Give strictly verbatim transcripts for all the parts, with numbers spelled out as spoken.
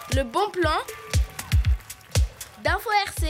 Le bon plan d'Info R C.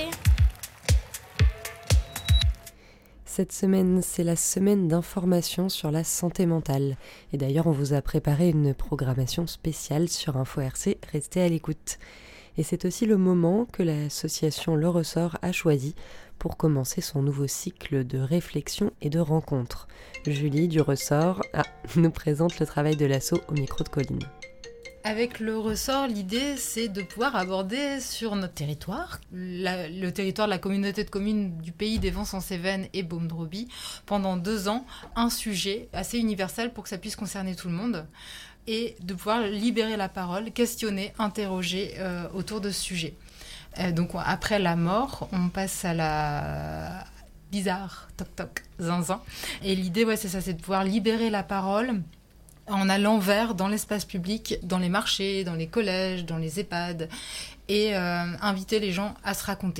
Cette semaine, c'est la semaine d'information sur la santé mentale. Et d'ailleurs, on vous a préparé une programmation spéciale sur Info R C. Restez à l'écoute. Et c'est aussi le moment que l'association Le Ressort a choisi pour commencer son nouveau cycle de réflexion et de rencontres. Julie du Ressort ah, nous présente le travail de l'asso au micro de Colline. Avec Le Ressort, l'idée, c'est de pouvoir aborder sur notre territoire, la, le territoire de la communauté de communes du pays des Vents-en-Cévennes et Beaume-Drobie, pendant deux ans, un sujet assez universel pour que ça puisse concerner tout le monde, et de pouvoir libérer la parole, questionner, interroger euh, autour de ce sujet. Euh, donc après la mort, on passe à la bizarre, toc toc, zinzin. Et l'idée, ouais, c'est ça, c'est de pouvoir libérer la parole en allant vers dans l'espace public, dans les marchés, dans les collèges, dans les EHPAD, et euh, inviter les gens à se raconter.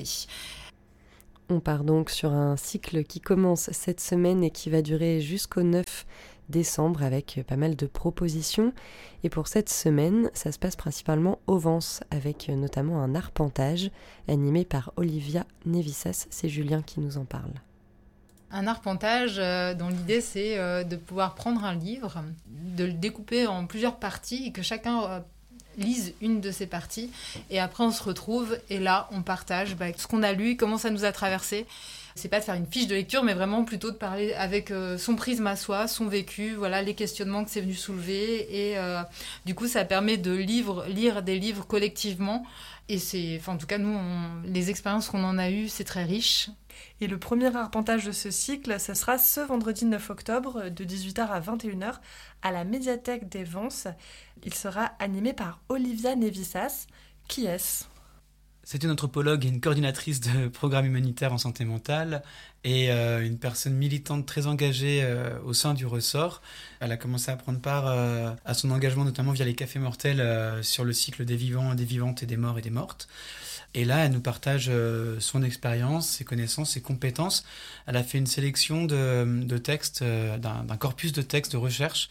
On part donc sur un cycle qui commence cette semaine et qui va durer jusqu'au neuf décembre avec pas mal de propositions. Et pour cette semaine, ça se passe principalement au Vence, avec notamment un arpentage animé par Olivia Nevissas. C'est Julien qui nous en parle. Un arpentage euh, dont l'idée c'est euh, de pouvoir prendre un livre, de le découper en plusieurs parties et que chacun euh, lise une de ces parties et après on se retrouve et là on partage bah, ce qu'on a lu, comment ça nous a traversé. C'est pas de faire une fiche de lecture mais vraiment plutôt de parler avec euh, son prisme à soi, son vécu, voilà les questionnements que c'est venu soulever et euh, du coup ça permet de livre, lire des livres collectivement et c'est, enfin en tout cas nous on, les expériences qu'on en a eues c'est très riche. Et le premier arpentage de ce cycle, ce sera ce vendredi neuf octobre de dix-huit heures à vingt et une heures à la médiathèque des Vences. Il sera animé par Olivia Nevissas. Qui est-ce ? C'est une anthropologue et une coordinatrice de programme humanitaire en santé mentale et euh, une personne militante très engagée euh, au sein du Ressort. Elle a commencé à prendre part euh, à son engagement notamment via les cafés mortels euh, sur le cycle des vivants, des vivantes et des morts et des mortes. Et là, elle nous partage euh, son expérience, ses connaissances, ses compétences. Elle a fait une sélection de, de textes, euh, d'un, d'un corpus de textes de recherche.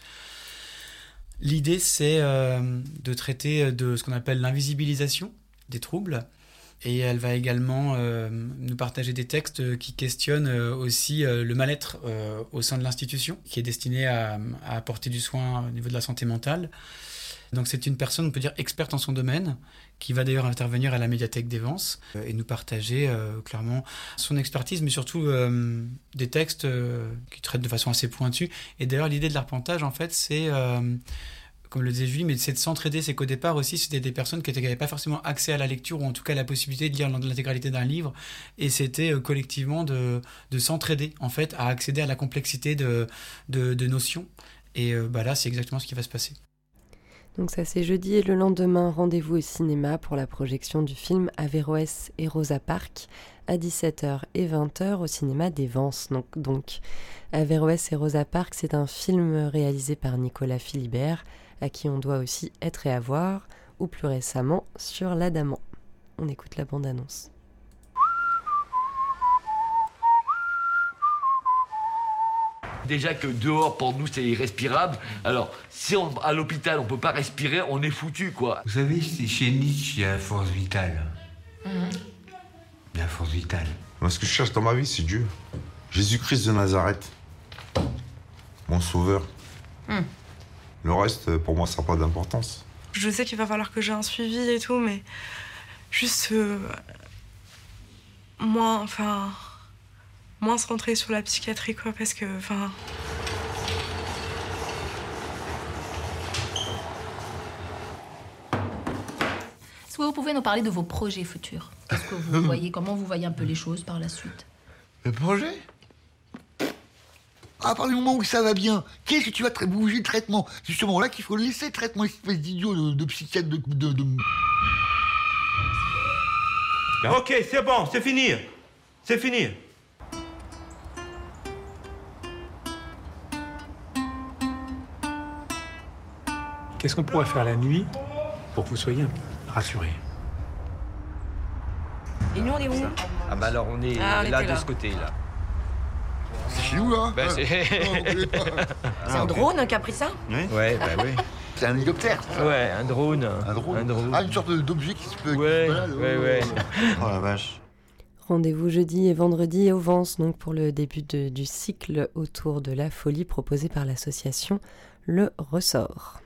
L'idée, c'est euh, de traiter de ce qu'on appelle l'invisibilisation des troubles. Et elle va également euh, nous partager des textes qui questionnent euh, aussi euh, le mal-être euh, au sein de l'institution, qui est destiné à, à apporter du soin au niveau de la santé mentale. Donc c'est une personne, on peut dire, experte en son domaine, qui va d'ailleurs intervenir à la médiathèque des Vences euh, et nous partager euh, clairement son expertise, mais surtout euh, des textes euh, qui traitent de façon assez pointue. Et d'ailleurs, l'idée de l'arpentage, en fait, c'est, euh, comme le disait Julie, mais c'est de s'entraider. C'est qu'au départ aussi, c'était des personnes qui n'avaient pas forcément accès à la lecture, ou en tout cas la possibilité de lire l'intégralité d'un livre. Et c'était euh, collectivement de, de s'entraider, en fait, à accéder à la complexité de, de, de notions. Et euh, bah là, c'est exactement ce qui va se passer. Donc ça c'est jeudi et le lendemain, rendez-vous au cinéma pour la projection du film Averroès et Rosa Parks à dix-sept heures et vingt heures au cinéma des Vences. Donc, donc Averroès et Rosa Parks, c'est un film réalisé par Nicolas Philibert, à qui on doit aussi Être et avoir, ou plus récemment sur l'Adamant. On écoute la bande-annonce. Déjà que dehors, pour nous, c'est irrespirable. Alors, si on, à l'hôpital, on peut pas respirer, on est foutu, quoi. Vous savez, c'est chez Nietzsche, il y a la force vitale. Mmh. La force vitale. Moi, ce que je cherche dans ma vie, c'est Dieu. Jésus-Christ de Nazareth. Mon sauveur. Mmh. Le reste, pour moi, ça n'a pas d'importance. Je sais qu'il va falloir que j'ai un suivi et tout, mais juste... Euh... Moi, enfin... moins se rentrer sur la psychiatrie, quoi, parce que, enfin... Est-ce que vous pouvez nous parler de vos projets futurs ? Qu'est-ce que vous voyez, comment vous voyez un peu les choses par la suite ? Le projet ? À partir du moment où ça va bien, qu'est-ce que tu vas tra- bouger le traitement ? C'est justement là qu'il faut laisser le traitement, espèce d'idiot de, de psychiatre de... de, de... Ok, c'est bon, c'est fini. C'est fini. Qu'est-ce qu'on pourrait faire la nuit pour que vous soyez un peu rassurés ? Et nous, on est où ? Ah bah alors, on est ah, on là, de là. ce côté-là. C'est chez nous, là ? Bah, c'est... C'est un drone qui a pris ça ? Oui. Ouais, bah oui. C'est un hélicoptère. Ouais, un drone. Un drone. Un drone. Ah, une sorte d'objet qui se peut... Ouais, qui se balade. ouais, ouais. Oh la vache. Rendez-vous jeudi et vendredi au Vence, donc pour le début de- du cycle autour de la folie proposé par l'association Le Ressort.